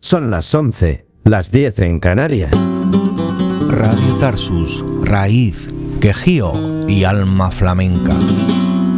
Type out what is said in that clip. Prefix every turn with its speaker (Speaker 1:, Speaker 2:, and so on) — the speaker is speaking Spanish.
Speaker 1: Son las 11, las 10 en Canarias.
Speaker 2: Radio Tarsus, raíz, quejío y alma flamenca.